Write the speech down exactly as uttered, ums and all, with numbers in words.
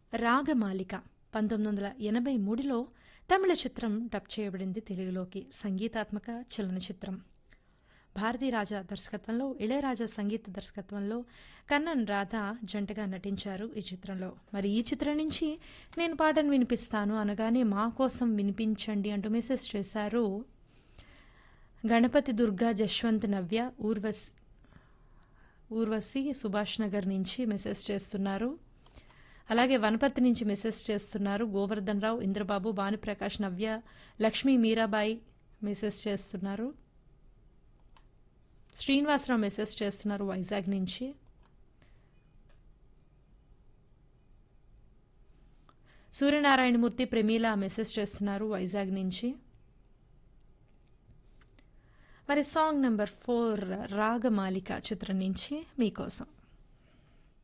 రాగమాలిక పంతొమ్మిది వందల ఎనభై మూడులో తమిళ చిత్రం డబ్ చేయబడింది తెలుగులోకి. సంగీతాత్మక చలనచిత్రం. భారతీరాజా దర్శకత్వంలో, ఇళయరాజా సంగీత దర్శకత్వంలో కన్నన్ రాధ జంటగా నటించారు ఈ చిత్రంలో. మరి ఈ చిత్రం నుంచి నేను పాటను వినిపిస్తాను అనగానే మా కోసం వినిపించండి అంటూ మెసేజ్ చేశారు గణపతి దుర్గా జశ్వంత్ నవ్య ఊర్వశి ఊర్వశి సుభాష్ నగర్ నుంచి మెసేజ్ చేస్తున్నారు. అలాగే వనపర్తి నుంచి మెసేజ్ చేస్తున్నారు గోవర్ధన్ రావు, ఇంద్రబాబు, భానుప్రకాష్, నవ్య, లక్ష్మీ, మీరాబాయి మెసేజ్ చేస్తున్నారు. శ్రీనివాసరావు మెసేజ్ చేస్తున్నారు వైజాగ్ నుంచి. సూర్యనారాయణమూర్తి, ప్రమీల మెసేజ్ చేస్తున్నారు వైజాగ్ నుంచి. మరి సాంగ్ నెంబర్ ఫోర్ రాగమాలిక చిత్రం నుంచి మీకోసం.